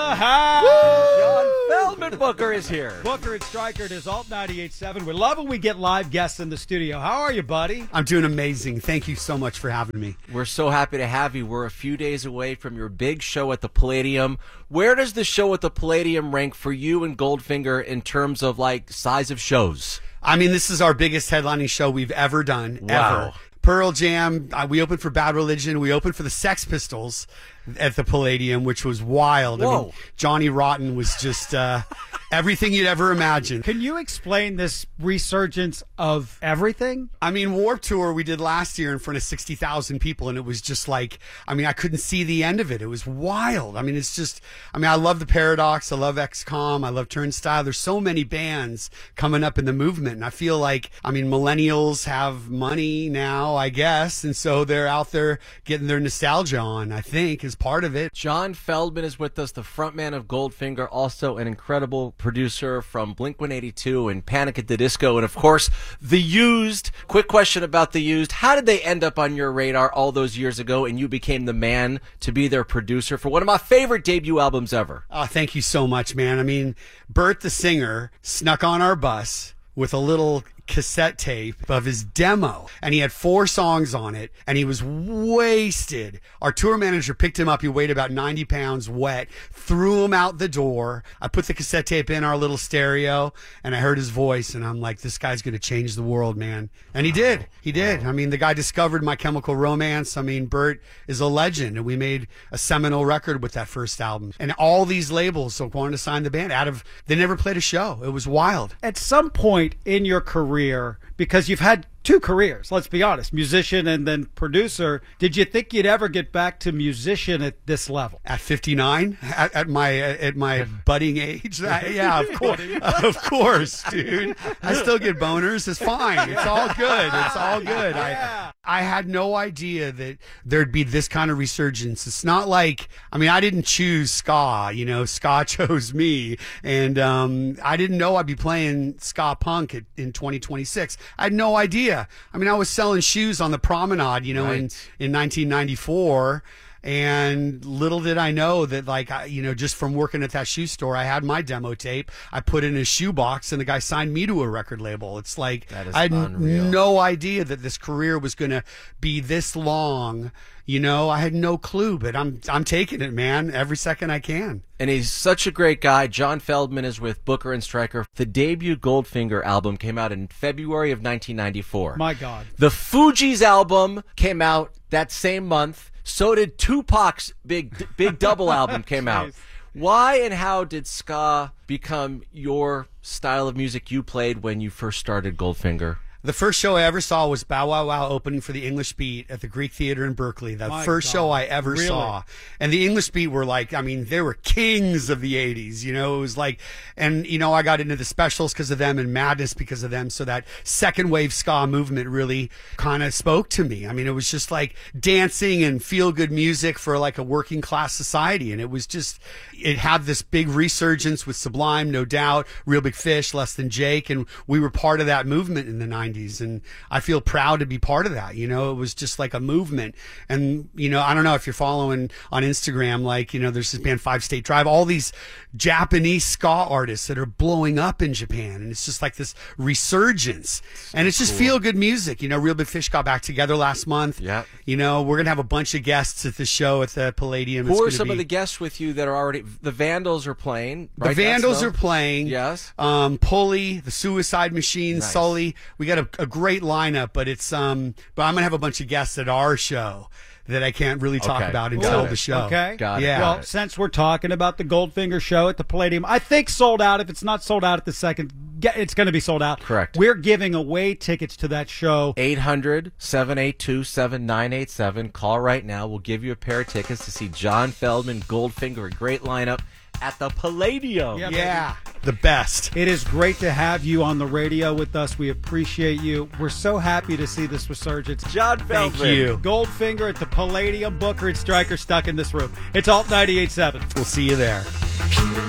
the house. John Feldman Booker is here. Booker and Stryker, it is Alt 98.7. We love when we get live guests in the studio. How are you, buddy? I'm doing amazing. Thank you so much for having me. We're so happy to have you. We're a few days away from your big show at the Palladium. Where does the show at the Palladium rank for you and Goldfinger in terms of, like, size of shows? I mean, this is our biggest headlining show we've ever done, Wow. ever. Pearl Jam, we opened for Bad Religion, we opened for the Sex Pistols at the Palladium, which was wild. Whoa. I mean, Johnny Rotten was just everything you'd ever imagine. Can you explain this resurgence of everything? I mean, Warped Tour we did last year in front of 60,000 people, and it was just like, I mean, I couldn't see the end of it. It was wild. I mean, it's just, I mean, I love the Paradox, I love XCOM, I love Turnstile. There's so many bands coming up in the movement, and I feel like, I mean, millennials have money now, I guess, and so they're out there getting their nostalgia on, I think, is part of it. John Feldman is with us, the frontman of Goldfinger, also an incredible producer from Blink-182 and Panic at the Disco, and of course, The Used. Quick question about The Used. How did they end up on your radar all those years ago, and you became the man to be their producer for one of my favorite debut albums ever? Oh, thank you so much, man. I mean, Bert the singer snuck on our bus with a little cassette tape of his demo, and he had 4 songs on it, and he was wasted. Our tour manager picked him up. He weighed about 90 pounds wet, threw him out the door. I put the cassette tape in our little stereo, and I heard his voice, and I'm like, this guy's going to change the world, man. And he did. He did. I mean, the guy discovered My Chemical Romance. I mean, Bert is a legend, and we made a seminal record with that first album. And all these labels wanted to sign the band they never played a show. It was wild. At some point in your career, because you've had 2 careers, let's be honest, musician and then producer, did you think you'd ever get back to musician at this level? At 59, at my budding age, yeah, of course, dude. I still get boners. It's fine. It's all good. It's all good. I had no idea that there'd be this kind of resurgence. It's not like, I mean, I didn't choose ska. You know, ska chose me, and I didn't know I'd be playing ska punk in 2026. I had no idea. I mean, I was selling shoes on the promenade, you know, Right. in 1994. And little did I know that, like, you know, just from working at that shoe store, I had my demo tape. I put it in a shoebox, and the guy signed me to a record label. It's like, That is I had unreal. no idea that this career was going to be this long. You know, I had no clue, but I'm taking it, man, every second I can. And he's such a great guy. John Feldman is with Booker and Stryker. The debut Goldfinger album came out in February of 1994. My God. The Fugees album came out that same month. So did Tupac's big double album came out. Why and how did ska become your style of music you played when you first started Goldfinger? The first show I ever saw was Bow Wow Wow opening for the English Beat at the Greek Theater in Berkeley. The My first God. show I ever Really? saw. And the English Beat were like, I mean, they were kings of the 80s, you know, it was like, and, you know, I got into the Specials because of them and Madness because of them. So that second wave ska movement really kind of spoke to me. I mean, it was just like dancing and feel good music for like a working class society. And it was just, it had this big resurgence with Sublime, No Doubt, Real Big Fish, Less Than Jake. And we were part of that movement in the 90s. And I feel proud to be part of that. You know, it was just like a movement. And, you know, I don't know if you're following on Instagram, like, you know, there's this band 5 State Drive, all these Japanese ska artists that are blowing up in Japan. And it's just like this resurgence. And it's just feel good music. You know, Real Big Fish got back together last month. Yeah. You know, we're going to have a bunch of guests at the show at the Palladium. Who are some of the guests with you that are already... The Vandals are playing, right? The Vandals That's are playing. Yes. Pulley, the Suicide Machine, Nice. Sully. We got a great lineup, but it's but I'm gonna have a bunch of guests at our show that I can't really talk Okay. about until Got it. the show. Okay. Got it. Yeah. Well, since we're talking about the Goldfinger show at the Palladium, I think sold out. If it's not sold out at the second, it's going to be sold out. Correct. We're giving away tickets to that show. 800-782-7987. Call right now. We'll give you a pair of tickets to see John Feldman, Goldfinger, a great lineup at the Palladium. Yeah. Yeah, the best. It is great to have you on the radio with us. We appreciate you. We're so happy to see this resurgence. John Feldman. Thank you. Goldfinger at the Palladium, Booker and Stryker stuck in this room. It's Alt 98.7. We'll see you there.